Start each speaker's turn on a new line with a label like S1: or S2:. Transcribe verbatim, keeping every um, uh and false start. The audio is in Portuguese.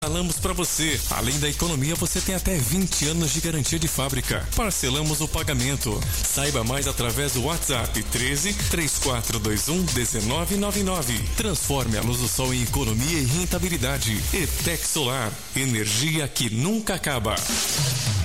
S1: Instalamos para você. Além da economia, você tem até vinte anos de garantia de fábrica. Parcelamos o pagamento. Saiba mais através do WhatsApp treze, três quatro dois um, um nove nove nove. Transforme a luz do sol em economia e rentabilidade. E Tec Solar, energia que nunca acaba.